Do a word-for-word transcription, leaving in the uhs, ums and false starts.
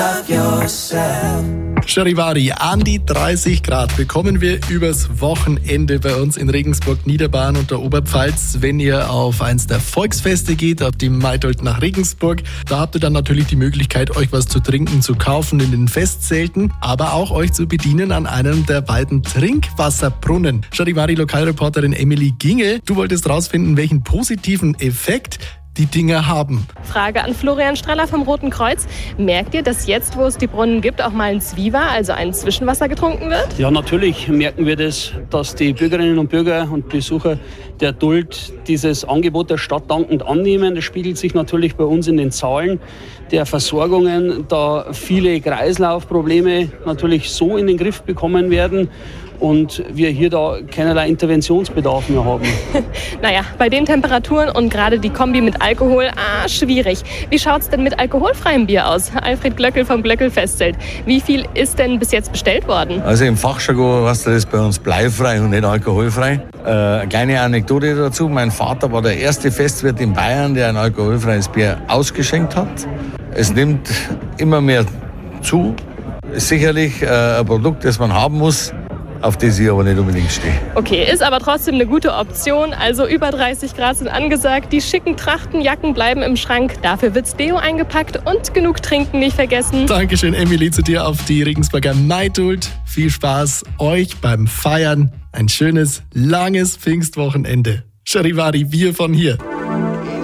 Charivari, an die dreißig Grad bekommen wir übers Wochenende bei uns in Regensburg, Niederbayern und der Oberpfalz. Wenn ihr auf eins der Volksfeste geht, auf die Maitold nach Regensburg, da habt ihr dann natürlich die Möglichkeit, euch was zu trinken zu kaufen in den Festzelten, aber auch euch zu bedienen an einem der beiden Trinkwasserbrunnen. Charivari, Lokalreporterin Emily Ginge, du wolltest rausfinden, welchen positiven Effekt die Dinger haben. Frage an Florian Streller vom Roten Kreuz. Merkt ihr, dass jetzt, wo es die Brunnen gibt, auch mal ein Zwieber, also ein Zwischenwasser getrunken wird? Ja, natürlich merken wir das, dass die Bürgerinnen und Bürger und Besucher der Duld dieses Angebot der Stadt dankend annehmen. Das spiegelt sich natürlich bei uns in den Zahlen der Versorgungen, da viele Kreislaufprobleme natürlich so in den Griff bekommen werden und wir hier da keinerlei Interventionsbedarf mehr haben. Naja, bei den Temperaturen und gerade die Kombi mit Alkohol, ah, schwierig. Wie schaut's denn mit alkoholfreiem Bier aus? Alfred Glöckel vom Glöckel Festzelt. Wie viel ist denn bis jetzt bestellt worden? Also im Fachjargon heißt das bei uns bleifrei und nicht alkoholfrei. Äh, eine kleine Anekdote dazu. Mein Vater war der erste Festwirt in Bayern, der ein alkoholfreies Bier ausgeschenkt hat. Es nimmt immer mehr zu. Ist sicherlich äh, ein Produkt, das man haben muss, auf das ich aber nicht unbedingt stehe. Okay, ist aber trotzdem eine gute Option. Also über dreißig Grad sind angesagt. Die schicken Trachtenjacken bleiben im Schrank. Dafür wird's Deo eingepackt und genug trinken nicht vergessen. Dankeschön, Emily, zu dir auf die Regensburger Maitold. Viel Spaß euch beim Feiern. Ein schönes, langes Pfingstwochenende. Charivari, wir von hier.